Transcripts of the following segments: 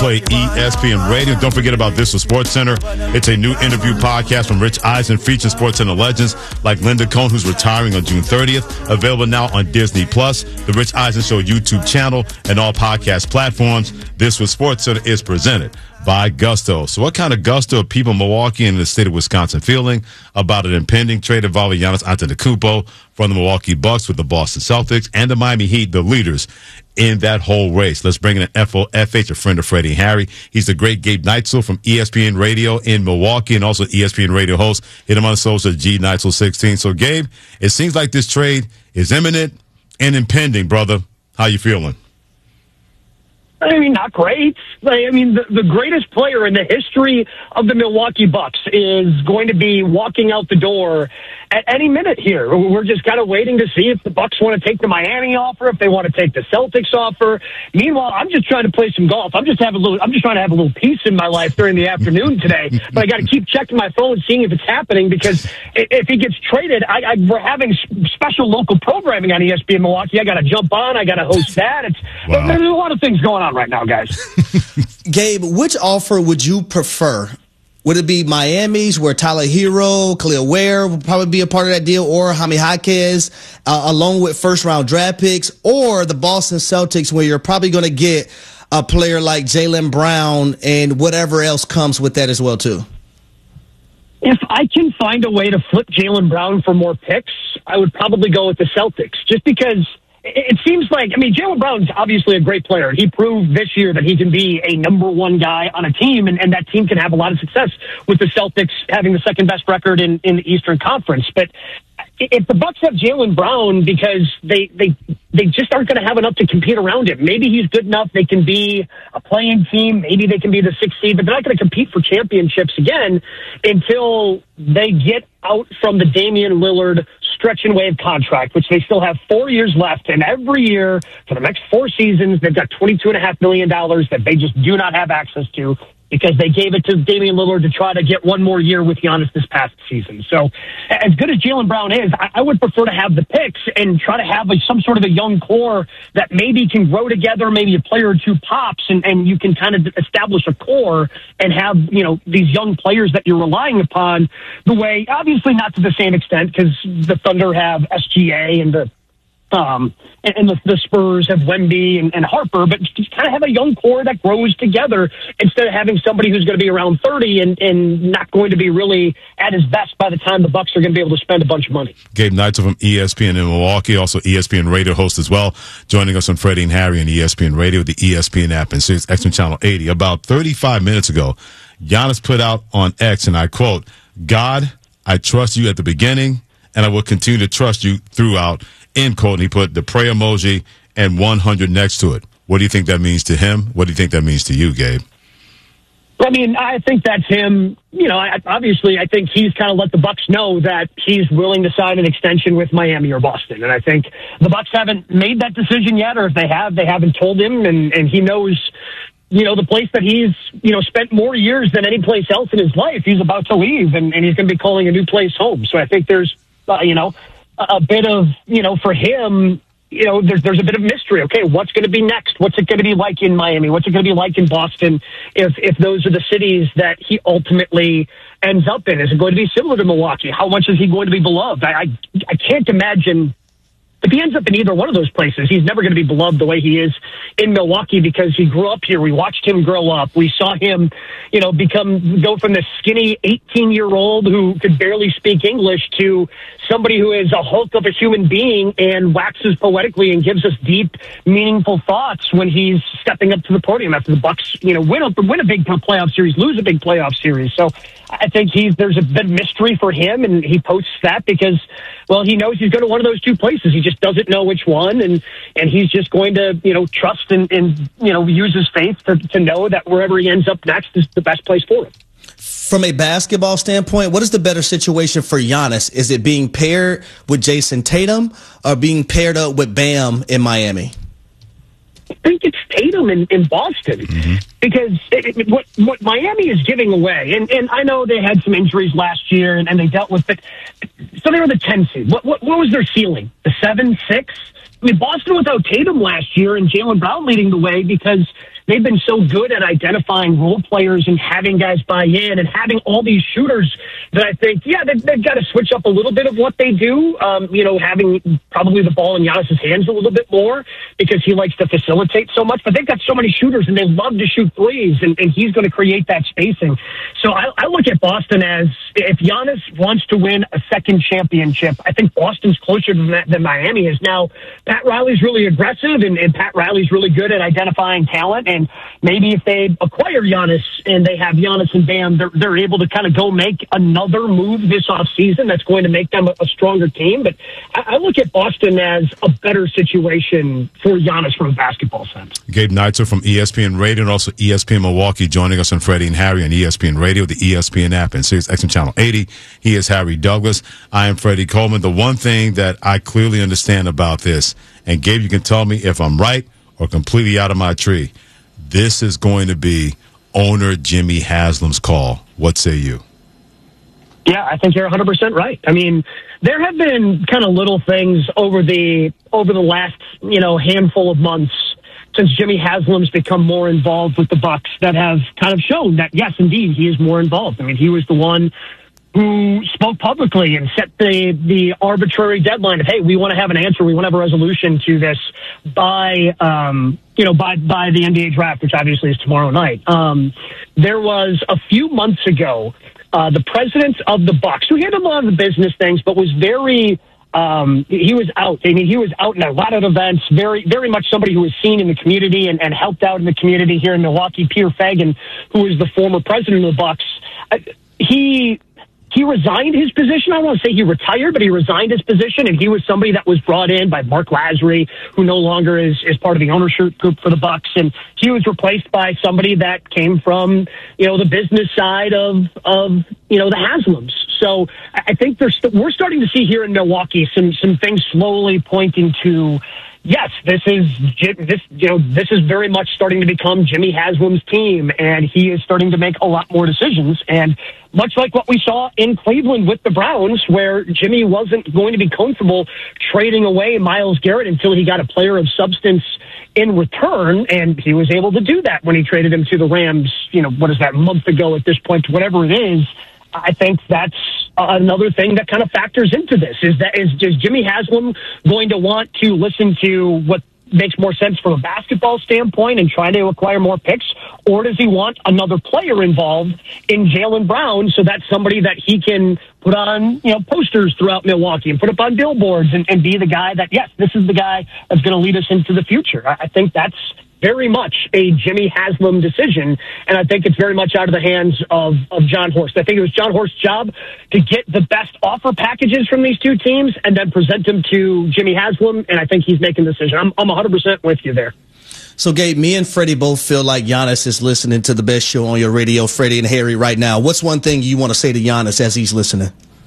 play ESPN Radio. Don't forget about This Was Sports Center. It's a new interview podcast from Rich Eisen featuring Sports Center legends like Linda Cohn, who's retiring on June 30th. Available now on Disney Plus, the Rich Eisen Show YouTube channel, and all podcast platforms. This Was Sports Center is presented by Gusto. So what kind of gusto are people in Milwaukee and the state of Wisconsin feeling about an impending trade involving Giannis Antetokounmpo from the Milwaukee Bucks with the Boston Celtics and the Miami Heat, the leaders in that whole race? Let's bring in an FOFH, a friend of Freddie and Harry. He's the great Gabe Neitzel from ESPN Radio in Milwaukee and also ESPN Radio host. Hit him on the social, GNeitzel16. So, Gabe, it seems like this trade is imminent and impending, brother. How you feeling? I mean, not great. I mean, the greatest player in the history of the Milwaukee Bucks is going to be walking out the door at any minute here. We're just kind of waiting to see if the Bucks want to take the Miami offer, if they want to take the Celtics offer. Meanwhile, I'm just trying to play some golf. I'm just trying to have a little peace in my life during the afternoon today. But I got to keep checking my phone and seeing if it's happening, because if he gets traded, we're having special local programming on ESPN Milwaukee. I got to jump on. I got to host that. There's a lot of things going on right now, guys. Gabe, which offer would you prefer? Would it be Miami's, where Tyler Hero, Khalil Ware would probably be a part of that deal, or Jaime Jaquez, along with first-round draft picks, or the Boston Celtics, where you're probably going to get a player like Jaylen Brown and whatever else comes with that as well, too? If I can find a way to flip Jaylen Brown for more picks, I would probably go with the Celtics, just because it seems like, I mean, Jaylen Brown's obviously a great player. He proved this year that he can be a number one guy on a team, and that team can have a lot of success with the Celtics having the second best record in the Eastern Conference. But if the Bucks have Jaylen Brown, because they just aren't going to have enough to compete around him. Maybe he's good enough. They can be a playing team. Maybe they can be the 6th seed, but they're not going to compete for championships again until they get out from the Damian Lillard stretch and wave contract, which they still have 4 years left. And every year for the next 4 seasons, they've got $22.5 million that they just do not have access to, because they gave it to Damian Lillard to try to get one more year with Giannis this past season. So as good as Jaylen Brown is, I would prefer to have the picks and try to have some sort of a young core that maybe can grow together, maybe a player or two pops, and you can kind of establish a core and have, these young players that you're relying upon the way, obviously not to the same extent, because the Thunder have SGA and the Spurs have Wemby and Harper, but just kind of have a young core that grows together instead of having somebody who's going to be around 30 and not going to be really at his best by the time the Bucks are going to be able to spend a bunch of money. Gabe Neitzel from ESPN in Milwaukee, also ESPN Radio host as well, joining us on Freddie and Harry on ESPN Radio, the ESPN app, and Sirius XM Channel 80. About 35 minutes ago, Giannis put out on X, and I quote, "God, I trust you at the beginning, and I will continue to trust you throughout," end quote. And he put the prayer emoji and 100 next to it. What do you think that means to him? What do you think that means to you, Gabe? I mean, I think that's him. Obviously, I think he's kind of let the Bucks know that he's willing to sign an extension with Miami or Boston. And I think the Bucks haven't made that decision yet, or if they have, they haven't told him. And he knows, the place that he's, spent more years than any place else in his life. He's about to leave, and he's going to be calling a new place home. So I think there's, a bit of, for him, there's a bit of mystery. Okay, what's going to be next? What's it going to be like in Miami? What's it going to be like in Boston if those are the cities that he ultimately ends up in? Is it going to be similar to Milwaukee? How much is he going to be beloved? I can't imagine. If he ends up in either one of those places, he's never going to be beloved the way he is in Milwaukee, because he grew up here. We watched him grow up. We saw him, go from this skinny 18-year-old who could barely speak English to somebody who is a hulk of a human being and waxes poetically and gives us deep, meaningful thoughts when he's stepping up to the podium after the Bucks, win a big playoff series, lose a big playoff series. So I think there's a bit of mystery for him, and he posts that because, well, he knows he's going to one of those two places. He just doesn't know which one, and he's just going to, trust and use his faith to know that wherever he ends up next is the best place for him. From a basketball standpoint, what is the better situation for Giannis? Is it being paired with Jason Tatum or being paired up with Bam in Miami? I think it's Tatum in Boston, because what Miami is giving away, and I know they had some injuries last year and they dealt with it. So they were the 10 seed. What was their ceiling? The 7, 6? I mean, Boston without Tatum last year and Jaylen Brown leading the way, because they've been so good at identifying role players and having guys buy in and having all these shooters that I think, they've got to switch up a little bit of what they do. Having probably the ball in Giannis's hands a little bit more because he likes to facilitate so much. But they've got so many shooters and they love to shoot threes, and he's going to create that spacing. So I look at Boston as, if Giannis wants to win a second championship, I think Boston's closer to that than Miami is. Now, Pat Riley's really aggressive, and Pat Riley's really good at identifying talent. And maybe if they acquire Giannis and they have Giannis and Bam, they're able to kind of go make another move this offseason that's going to make them a stronger team. But I look at Boston as a better situation for Giannis from a basketball sense. Gabe Neitzel from ESPN Radio and also ESPN Milwaukee joining us on Freddie and Harry on ESPN Radio, the ESPN app, and Sirius XM Channel 80. He is Harry Douglas. I am Freddie Coleman. The one thing that I clearly understand about this, and Gabe, you can tell me if I'm right or completely out of my tree, this is going to be owner Jimmy Haslam's call. What say you? Yeah, I think you're 100% right. I mean, there have been kind of little things over the last, handful of months since Jimmy Haslam's become more involved with the Bucks that have kind of shown that, yes, indeed, he is more involved. I mean, he was the one who spoke publicly and set the arbitrary deadline of, hey, we want to have an answer, we want to have a resolution to this by the NBA draft, which obviously is tomorrow night. There was a few months ago, the president of the Bucks, who handled a lot of the business things, but was very he was out. I mean, he was out in a lot of events, very, very much somebody who was seen in the community and helped out in the community here in Milwaukee. Pierre Fagan, who is the former president of the Bucks, he resigned his position. I don't want to say he retired, but he resigned his position, and he was somebody that was brought in by Mark Lasry, who no longer is part of the ownership group for the Bucks, and he was replaced by somebody that came from the business side of the Haslams. So I think we're starting to see here in Milwaukee some things slowly pointing to, yes, this is very much starting to become Jimmy Haslam's team, and he is starting to make a lot more decisions. And much like what we saw in Cleveland with the Browns, where Jimmy wasn't going to be comfortable trading away Myles Garrett until he got a player of substance in return, and he was able to do that when he traded him to the Rams, what is that, a month ago at this point, whatever it is. I think that's another thing that kind of factors into this is Jimmy Haslam going to want to listen to what makes more sense from a basketball standpoint and try to acquire more picks, or does he want another player involved in Jaylen Brown so that's somebody that he can put on posters throughout Milwaukee and put up on billboards and be the guy that, yes, this is the guy that's going to lead us into the future. I think that's very much a Jimmy Haslam decision, and I think it's very much out of the hands of John Horst. I think it was John Horst's job to get the best offer packages from these two teams and then present them to Jimmy Haslam, and I think he's making the decision. I'm 100% with you there. So, Gabe, me and Freddie both feel like Giannis is listening to the best show on your radio, Freddie and Harry, right now. What's one thing you want to say to Giannis as he's listening?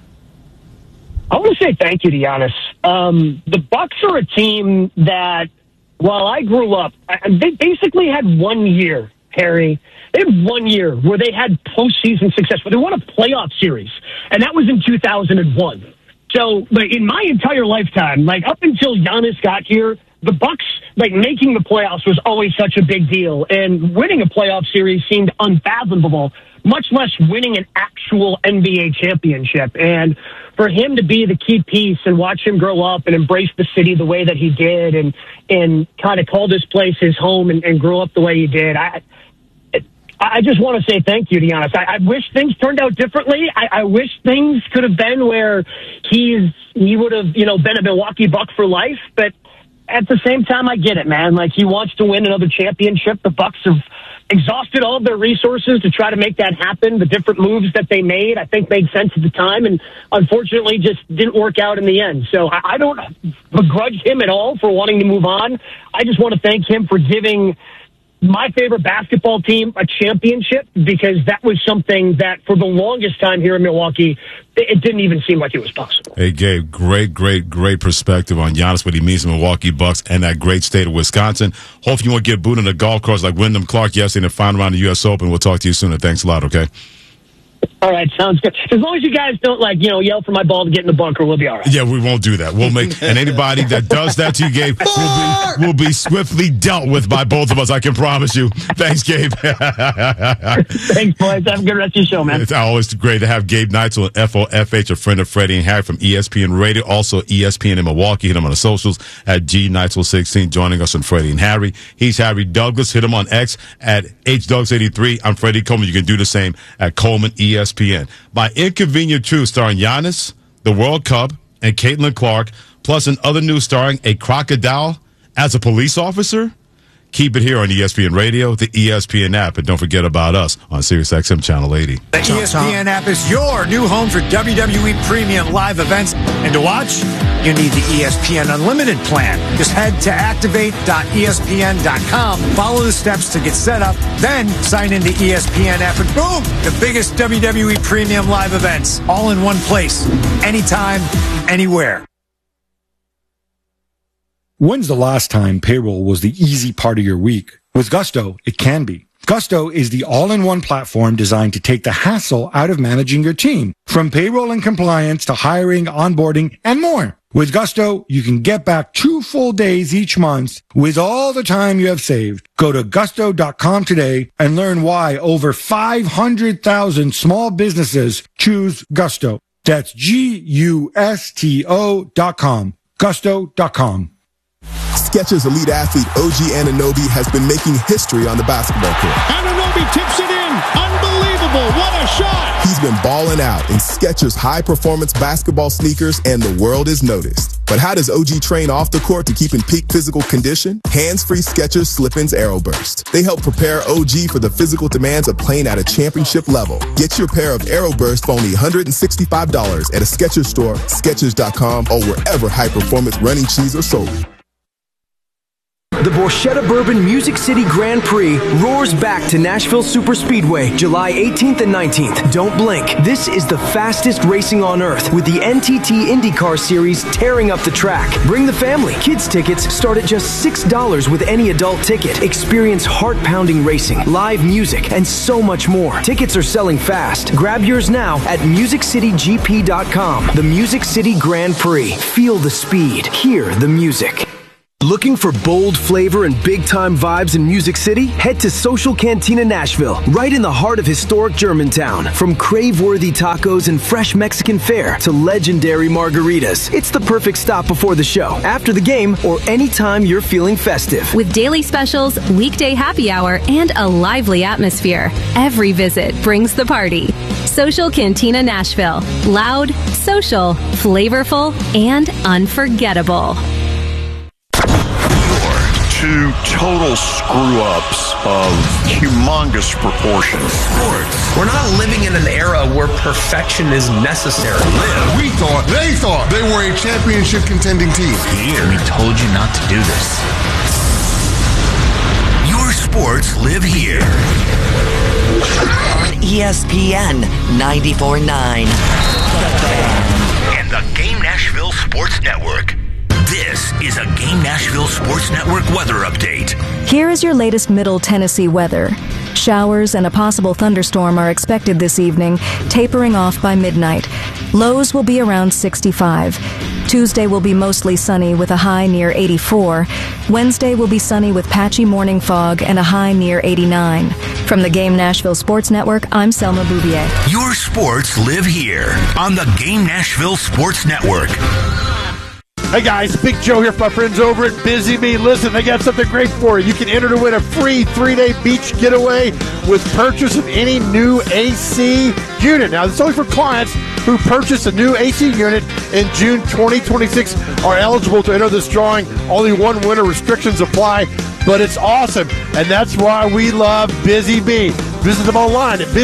I want to say thank you to Giannis. The Bucks are a team that, while I grew up, they basically had 1 year, Harry. They had 1 year where they had postseason success, where they won a playoff series, and that was in 2001. So, in my entire lifetime, up until Giannis got here, the Bucks, making the playoffs was always such a big deal, and winning a playoff series seemed unfathomable, much less winning an actual NBA championship. And for him to be the key piece and watch him grow up and embrace the city the way that he did and kind of call this place his home and grow up the way he did, I just want to say thank you to Giannis. I wish things turned out differently. I wish things could have been where he would have, been a Milwaukee Buck for life. But at the same time, I get it, man. He wants to win another championship. The Bucks have exhausted all of their resources to try to make that happen. The different moves that they made, I think, made sense at the time, and unfortunately just didn't work out in the end. So I don't begrudge him at all for wanting to move on. I just want to thank him for giving my favorite basketball team a championship, because that was something that for the longest time here in Milwaukee, it didn't even seem like it was possible. Hey, Gabe, great perspective on Giannis, what he means to Milwaukee Bucks and that great state of Wisconsin. Hopefully you won't get booed on the golf course like Wyndham Clark yesterday in the final round of the U.S. Open. We'll talk to you soon, and thanks a lot, okay? All right, sounds good. As long as you guys don't yell for my ball to get in the bunker, we'll be all right. Yeah, we won't do that. We'll make and anybody that does that to you, Gabe, will be swiftly dealt with by both of us. I can promise you. Thanks, Gabe. Thanks, boys. Have a good rest of your show, man. It's always great to have Gabe Neitzel on FOFH, a friend of Freddie and Harry from ESPN Radio, also ESPN in Milwaukee. Hit him on the socials at GNeitzel16, joining us on Freddie and Harry. He's Harry Douglas. Hit him on X at HDugs83. I'm Freddie Coleman. You can do the same at Coleman ESPN. My Inconvenient Truth, starring Giannis, the World Cup, and Caitlin Clark, plus an other news starring a crocodile as a police officer. Keep it here on ESPN Radio, the ESPN app, and don't forget about us on SiriusXM Channel 80. The ESPN app is your new home for WWE Premium live events. And to watch, you need the ESPN Unlimited plan. Just head to activate.espn.com, follow the steps to get set up, then sign into ESPN app, and boom, the biggest WWE Premium live events, all in one place, anytime, anywhere. When's the last time payroll was the easy part of your week? With Gusto, it can be. Gusto is the all-in-one platform designed to take the hassle out of managing your team, from payroll and compliance to hiring, onboarding, and more. With Gusto, you can get back 2 full days each month with all the time you have saved. Go to gusto.com today and learn why over 500,000 small businesses choose Gusto. That's Gusto.com. Gusto.com. Skechers elite athlete OG Anunoby has been making history on the basketball court. Anunoby tips it in. Unbelievable. What a shot. He's been balling out in Skechers high-performance basketball sneakers, and the world has noticed. But how does OG train off the court to keep in peak physical condition? Hands-free Skechers Slip-ins AeroBurst. They help prepare OG for the physical demands of playing at a championship level. Get your pair of AeroBurst for only $165 at a Skechers store, Skechers.com, or wherever high-performance running shoes are sold. The Borchetta Bourbon Music City Grand Prix roars back to Nashville Superspeedway, July 18th and 19th. Don't blink. This is the fastest racing on earth, with the NTT IndyCar Series tearing up the track. Bring the family. Kids tickets start at just $6 with any adult ticket. Experience heart-pounding racing, live music, and so much more. Tickets are selling fast. Grab yours now at MusicCityGP.com. The Music City Grand Prix. Feel the speed. Hear the music. Looking for bold flavor and big-time vibes in Music City? Head to Social Cantina Nashville, right in the heart of historic Germantown. From crave-worthy tacos and fresh Mexican fare to legendary margaritas, it's the perfect stop before the show, after the game, or anytime you're feeling festive. With daily specials, weekday happy hour, and a lively atmosphere, every visit brings the party. Social Cantina Nashville. Loud, social, flavorful, and unforgettable. Two total screw-ups of humongous proportions. Sports. We're not living in an era where perfection is necessary. They thought they were a championship contending team. Here, we told you not to do this. Your sports live here. On ESPN 94.9. And the Game Nashville Sports Network. This is a Game Nashville Sports Network weather update. Here is your latest Middle Tennessee weather. Showers and a possible thunderstorm are expected this evening, tapering off by midnight. Lows will be around 65. Tuesday will be mostly sunny with a high near 84. Wednesday will be sunny with patchy morning fog and a high near 89. From the Game Nashville Sports Network, I'm Selma Bouvier. Your sports live here on the Game Nashville Sports Network. Hey guys, Big Joe here from my friends over at Busy Bee. Listen, they got something great for you. You can enter to win a free 3-day beach getaway with purchase of any new AC unit. Now, this is only for clients who purchase a new AC unit in June 2026 are eligible to enter this drawing. Only one winner. Restrictions apply, but it's awesome, and that's why we love Busy Bee. Visit them online at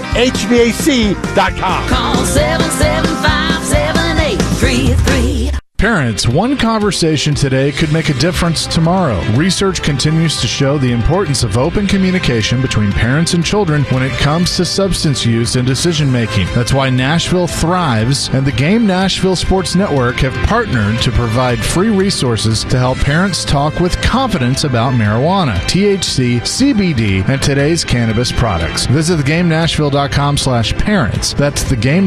busybeehvac.com. Call 775-7833. Parents, one conversation today could make a difference tomorrow. Research continues to show the importance of open communication between parents and children when it comes to substance use and decision making. That's why Nashville Thrives and the Game Nashville Sports Network have partnered to provide free resources to help parents talk with confidence about marijuana, THC, CBD, and today's cannabis products. Visit thegamenashville.com/parents. That's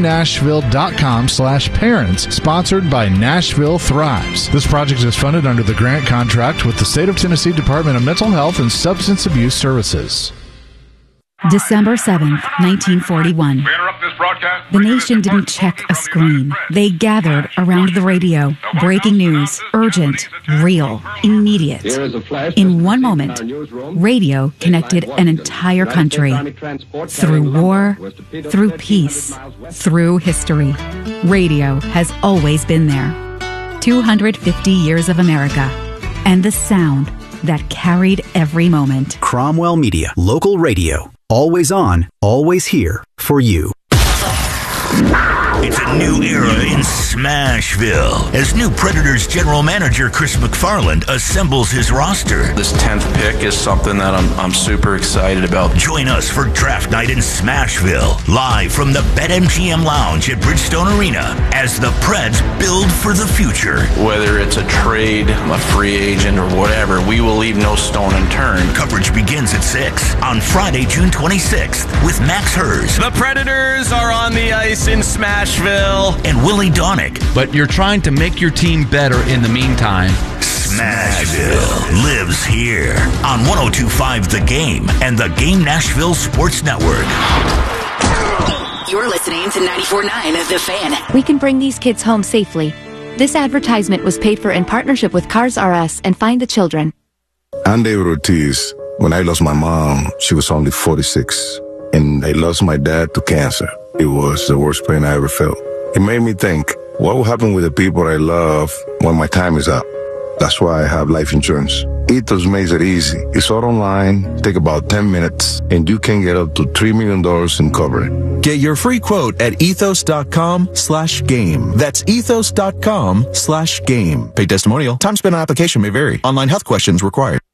thegamenashville.com/parents. Sponsored by Nashville Thrives. This project is funded under the grant contract with the State of Tennessee Department of Mental Health and Substance Abuse Services. December 7th, 1941. The nation didn't check a screen. They gathered around the radio. Breaking news, urgent, real, immediate. In one moment, radio connected an entire country. Through war, through peace, through history. Radio has always been there. 250 years of America. And the sound that carried every moment. Cromwell Media, local radio. Always on, always here for you. It's a new era in Smashville as new Predators general manager Chris McFarland assembles his roster. This 10th pick is something that I'm super excited about. Join us for Draft Night in Smashville, live from the BetMGM Lounge at Bridgestone Arena as the Preds build for the future. Whether it's a trade, a free agent, or whatever, we will leave no stone unturned. Coverage begins at 6 on Friday, June 26th with Max Hers. The Predators are on the ice in Smashville. And Willie Donick. But you're trying to make your team better in the meantime. Smashville lives here on 102.5 The Game and the Game Nashville Sports Network. You're listening to 94.9 The Fan. We can bring these kids home safely. This advertisement was paid for in partnership with Cars R Us and Find the Children. I'm David Ortiz. When I lost my mom, she was only 46. And I lost my dad to cancer. It was the worst pain I ever felt. It made me think, what will happen with the people I love when my time is up? That's why I have life insurance. Ethos makes it easy. It's all online, take about 10 minutes, and you can get up to $3 million in coverage. Get your free quote at ethos.com/game. That's ethos.com/game. Paid testimonial. Time spent on application may vary. Online health questions required.